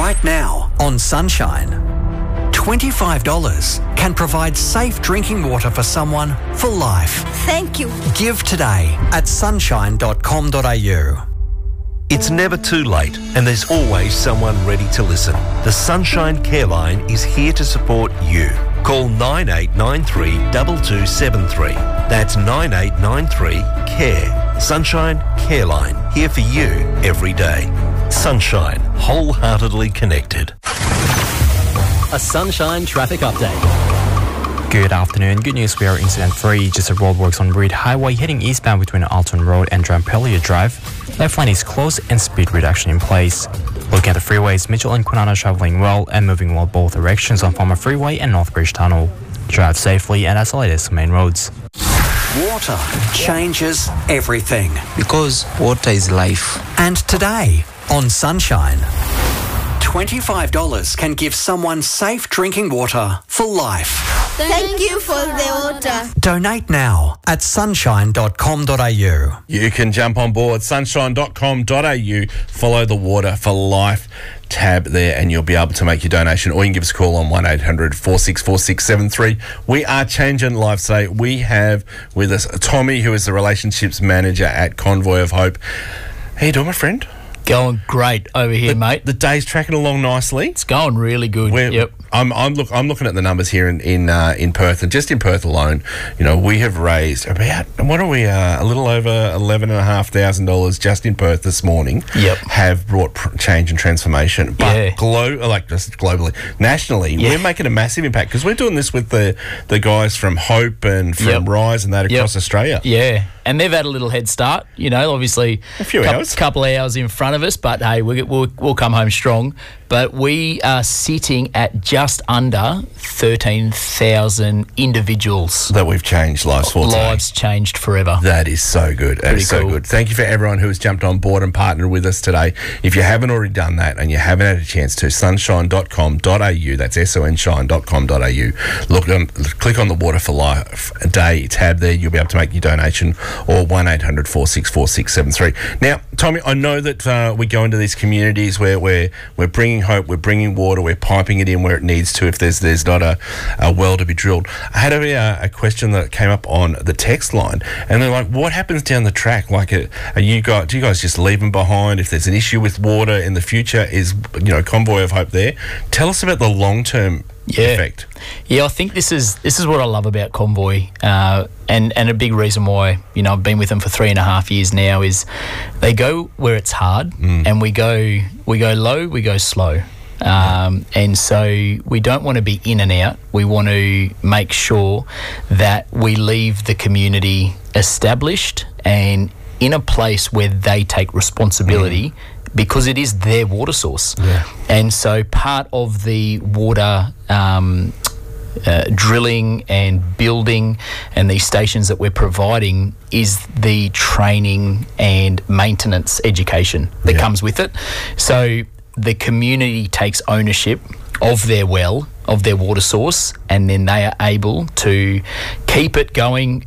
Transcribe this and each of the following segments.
Right now on Sunshine, $25 can provide safe drinking water for someone for life. Thank you. Give today at sunshine.com.au. It's never too late, and there's always someone ready to listen. The Sunshine Care Line is here to support you. Call 9893 2273. That's 9893-CARE. Sunshine Care Line, here for you every day. Sunshine, wholeheartedly connected. A Sunshine traffic update. Good afternoon. Good news, we are incident-free. Just a roadworks on Reed Highway heading eastbound between Alton Road and Drampelia Drive. Left lane is closed and speed reduction in place. Looking at the freeways, Mitchell and Kwinana travelling well and moving well both directions on Farmer Freeway and Northbridge Tunnel. Drive safely, and that's all it is on main roads. Water changes everything. Because water is life. And today on Sunshine, $25 can give someone safe drinking water for life. Thank you for the water. Donate now at sunshine.com.au. You can jump on board sunshine.com.au, follow the Water for Life tab there, and you'll be able to make your donation, or you can give us a call on 1-800-464673. We are changing lives today. We have with us Tommy, who is the relationships manager at Convoy of Hope. How you doing, my friend? Going great over here, mate. The day's tracking along nicely. It's going really good. Yep. I'm looking at the numbers here in Perth, and just in Perth alone, we have raised about, what are we, a little over $11,500 just in Perth this morning. Yep. Have brought change and transformation. But just globally, nationally, we're making a massive impact because we're doing this with the guys from Hope and from Rise and that across Australia. Yeah. And they've had a little head start, obviously a few hours, couple of hours in front of us, but hey, we'll come home strong. But we are sitting at just under 13,000 individuals that we've changed lives for. Lives changed forever. That is so good. That is so good. Thank you for everyone who has jumped on board and partnered with us today. If you haven't already done that and you haven't had a chance to, sunshine.com.au, that's sunshine.com.au. Click on the Water for Life Day tab there. You'll be able to make your donation, or 1-800-464673. Now, Tommy, I know that we go into these communities where we're bringing hope, we're bringing water, we're piping it in where it needs to if there's not a well to be drilled. I had a question that came up on the text line, and they're like, what happens down the track? Like, do you guys just leave them behind if there's an issue with water in the future? Is Convoy of Hope there? Tell us about the long-term effect. Yeah, I think this is what I love about Convoy, and a big reason why I've been with them for 3.5 years now is they go where it's hard, and we go low, we go slow, and so we don't want to be in and out. We want to make sure that we leave the community established and in a place where they take responsibility. Because it is their water source. Yeah. And so part of the water drilling and building and these stations that we're providing is the training and maintenance education that comes with it. So the community takes ownership of their well, of their water source, and then they are able to keep it going.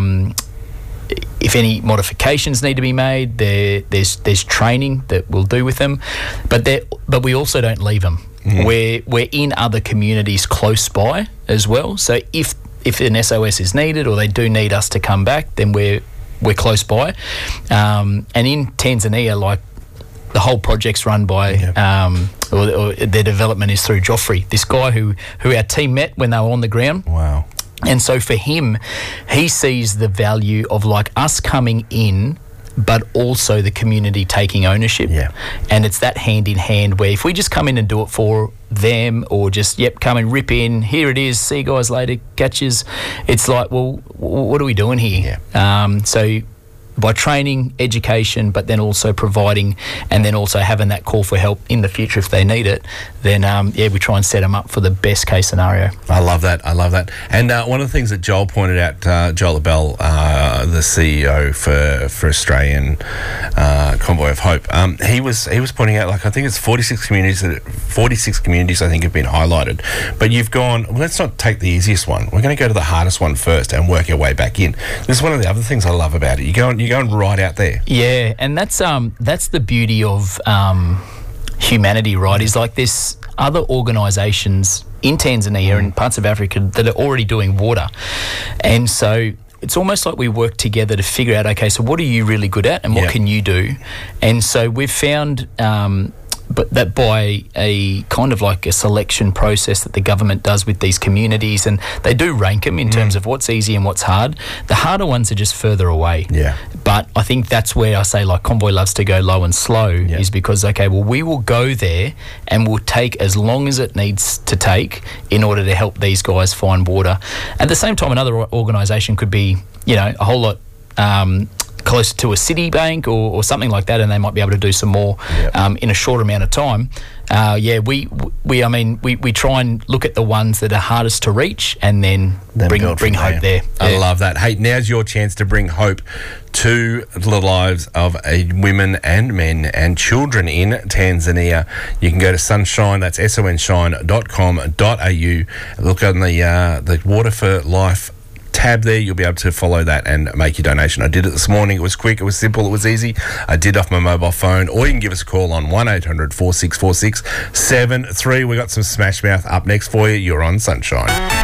If any modifications need to be made, there's training that we'll do with them, but we also don't leave them. We're in other communities close by as well. So if an SOS is needed or they do need us to come back, then we're close by. And in Tanzania, like the whole project's run by, or their development is through Joffrey, this guy who our team met when they were on the ground. Wow. And so for him, he sees the value of like us coming in, but also the community taking ownership. Yeah. And it's that hand in hand where if we just come in and do it for them, or just, come and rip in, here it is, see you guys later, catches, it's like, well, what are we doing here? Yeah. So by training, education, but then also providing, and then also having that call for help in the future if they need it, then we try and set them up for the best case scenario. I love that. And one of the things that Joel pointed out, Joel Abell, the CEO for Australian Convoy of Hope, he was pointing out, like, I think it's 46 communities I think have been highlighted, but you've gone, well, let's not take the easiest one. We're going to go to the hardest one first and work our way back in. This is one of the other things I love about it. You're going right out there. Yeah, and that's the beauty of humanity, right, is like there's other organisations in Tanzania and parts of Africa that are already doing water. And so it's almost like we work together to figure out, okay, so what are you really good at and what can you do? And so we've found but that by a kind of like a selection process that the government does with these communities, and they do rank them in terms of what's easy and what's hard. The harder ones are just further away. Yeah. But I think that's where I say, like, Convoy loves to go low and slow, is because, okay, well, we will go there and we'll take as long as it needs to take in order to help these guys find water. At the same time, another organisation could be, you know, a whole lot closer to a city bank or something like that, and they might be able to do some more in a short amount of time. We try and look at the ones that are hardest to reach and then bring hope there. I love that. Hey, now's your chance to bring hope to the lives of women and men and children in Tanzania. You can go to Sunshine, that's sonshine.com.au. Look on the Water for Life tab there. You'll be able to follow that and make your donation. I did it this morning. It was quick, it was simple, it was easy. I did off my mobile phone, or you can give us a call on 1800 4646 73. We got some Smash Mouth up next for you. You're on Sunshine.